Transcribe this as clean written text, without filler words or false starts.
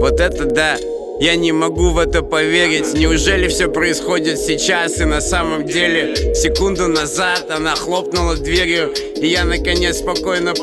Вот это да. Я не могу в это поверить. Неужели все происходит сейчас? И на самом деле секунду назад она хлопнула дверью, и я наконец спокойно